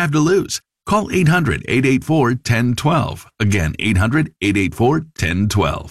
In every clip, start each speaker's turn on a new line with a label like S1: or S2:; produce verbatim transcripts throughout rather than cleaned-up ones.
S1: have to lose? Call eight hundred, eight eight four, one zero one two. Again, eight hundred, eight eight four, one zero one two.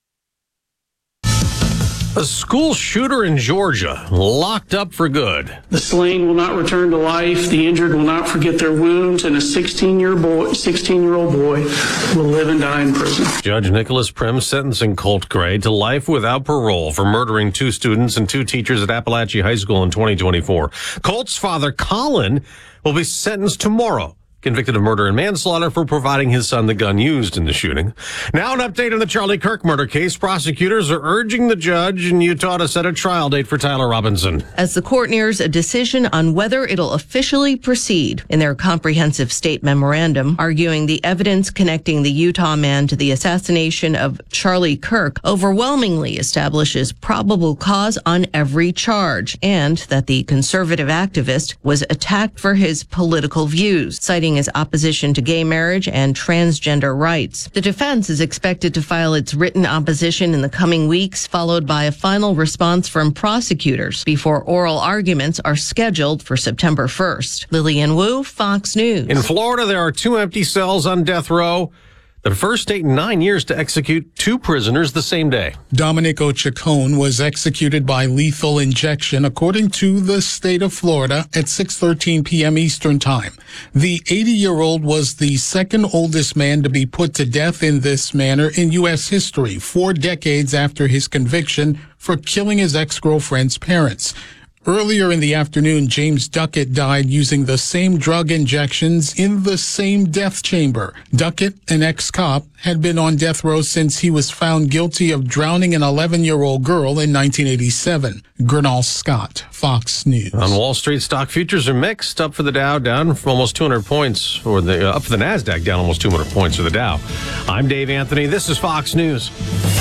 S2: A school shooter in Georgia locked up for good.
S3: The slain will not return to life. The injured will not forget their wounds, and a sixteen-year-old boy, sixteen-year-old boy will live and die in prison.
S2: Judge Nicholas Prim sentencing Colt Gray to life without parole for murdering two students and two teachers at Appalachia High School in twenty twenty-four. Colt's father, Colin, will be sentenced tomorrow, convicted of murder and manslaughter for providing his son the gun used in the shooting. Now an update on the Charlie Kirk murder case. Prosecutors are urging the judge in Utah to set a trial date for Tyler Robinson,
S4: as the court nears a decision on whether it'll officially proceed. In their comprehensive state memorandum, arguing the evidence connecting the Utah man to the assassination of Charlie Kirk overwhelmingly establishes probable cause on every charge, and that the conservative activist was attacked for his political views, citing his opposition to gay marriage and transgender rights. The defense is expected to file its written opposition in the coming weeks, followed by a final response from prosecutors before oral arguments are scheduled for September first. Lillian Wu, Fox News.
S2: In Florida, there are two empty cells on death row. The first state in nine years to execute two prisoners the same day.
S5: Dominico Chacon was executed by lethal injection, according to the state of Florida, at six thirteen p.m. Eastern Time. The eighty-year-old was the second oldest man to be put to death in this manner in U S history, four decades after his conviction for killing his ex-girlfriend's parents. Earlier in the afternoon, James Duckett died using the same drug injections in the same death chamber. Duckett, an ex-cop, had been on death row since he was found guilty of drowning an eleven-year-old girl in nineteen eighty-seven. Gernal Scott, Fox News.
S2: On Wall Street, stock futures are mixed. Up for the Dow, down for almost two hundred points. Or the uh, up for the NASDAQ, down almost two hundred points for the Dow. I'm Dave Anthony. This is Fox News.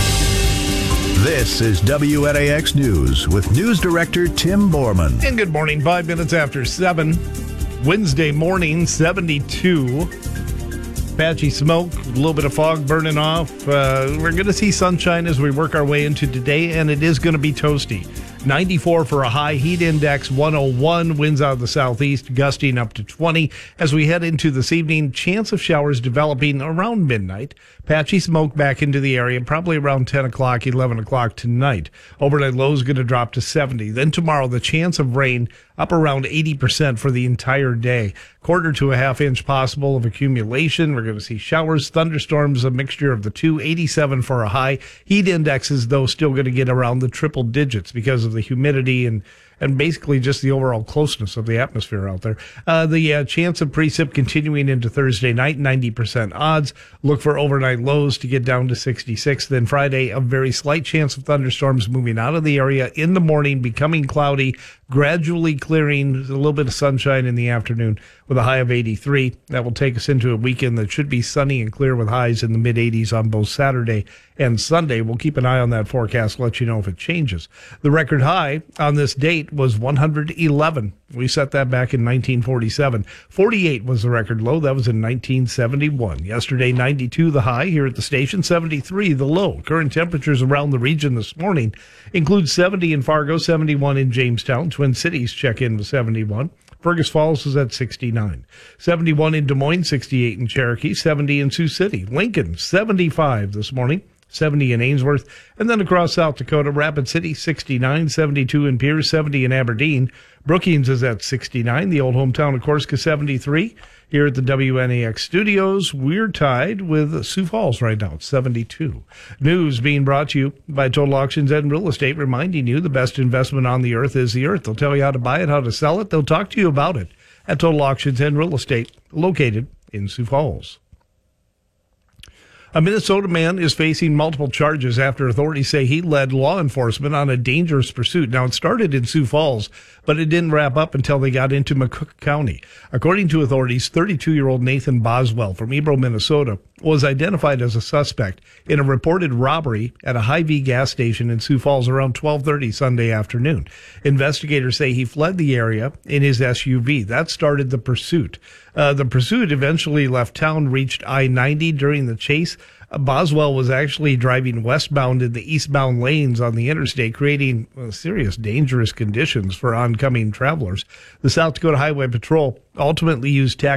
S6: This is W N A X News with News Director Tim Borman.
S7: And good morning, five minutes after seven. Wednesday morning, seventy-two. Patchy smoke, a little bit of fog burning off. Uh, we're going to see sunshine as we work our way into today, and it is going to be toasty. ninety-four for a high, heat index one oh one, winds out of the southeast, gusting up to twenty. As we head into this evening, chance of showers developing around midnight. Patchy smoke back into the area, probably around ten o'clock, eleven o'clock tonight. Overnight low is going to drop to seventy. Then tomorrow, the chance of rain up around eighty percent for the entire day. Quarter to a half inch possible of accumulation. We're going to see showers, thunderstorms, a mixture of the two. eighty-seven for a high. Heat indexes, though, still going to get around the triple digits because of the humidity and and basically just the overall closeness of the atmosphere out there. Uh, the uh, chance of precip continuing into Thursday night, ninety percent odds. Look for overnight lows to get down to sixty-six. Then Friday, a very slight chance of thunderstorms moving out of the area in the morning, becoming cloudy, gradually clearing, a little bit of sunshine in the afternoon with a high of eighty-three. That will take us into a weekend that should be sunny and clear with highs in the mid-eighties on both Saturday and Sunday. We'll keep an eye on that forecast, let you know if it changes. The record high on this date was one hundred eleven. We set that back in nineteen forty-seven. forty-eight was the record low. That was in nineteen seventy-one. Yesterday, ninety-two the high here at the station, seventy-three the low. Current temperatures around the region this morning include seventy in Fargo, seventy-one in Jamestown. Twin Cities check in with seventy-one. Fergus Falls is at sixty-nine. seventy-one in Des Moines, sixty-eight in Cherokee, seventy in Sioux City. Lincoln, seventy-five this morning. seventy in Ainsworth, and then across South Dakota, Rapid City, sixty-nine, seventy-two in Pierce, seventy in Aberdeen. Brookings is at sixty-nine, the old hometown of Corsica, seventy-three. Here at the W N A X studios, we're tied with Sioux Falls right now at seventy-two. News being brought to you by Total Auctions and Real Estate, reminding you the best investment on the earth is the earth. They'll tell you how to buy it, how to sell it. They'll talk to you about it at Total Auctions and Real Estate, located in Sioux Falls. A Minnesota man is facing multiple charges after authorities say he led law enforcement on a dangerous pursuit. Now, it started in Sioux Falls, but it didn't wrap up until they got into McCook County. According to authorities, thirty-two-year-old Nathan Boswell from Ebro, Minnesota, was identified as a suspect in a reported robbery at a Hy-Vee gas station in Sioux Falls around twelve thirty Sunday afternoon. Investigators say he fled the area in his S U V. That started the pursuit. Uh, the pursuit eventually left town, reached I ninety during the chase. Uh, Boswell was actually driving westbound in the eastbound lanes on the interstate, creating uh, serious, dangerous conditions for oncoming travelers. The South Dakota Highway Patrol ultimately used tactics